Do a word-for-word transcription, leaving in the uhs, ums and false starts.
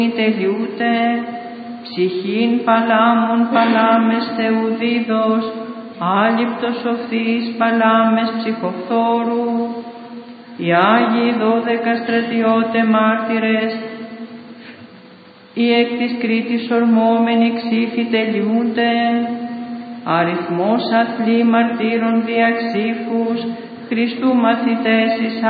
τελειούται, ψυχήν παλάμων παλάμες Θεουδίδος, άλυπτος σοφής παλάμες ψυχοφθόρου, οι Άγιοι δώδεκα στρατιώτε μάρτυρες, οι εκ της Κρήτης ορμόμενοι ξύφοι τελειούνται, αριθμός αθλή μαρτύρων διαξύφους, Χριστού μαθητές εις